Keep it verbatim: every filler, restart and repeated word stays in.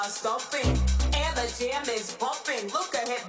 stomping and the jam is bumping. Look ahead,